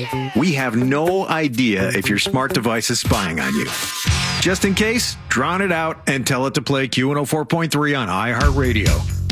We have no idea if your smart device is spying on you. Just in case, drown it out and tell it to play Q104.3 on iHeartRadio.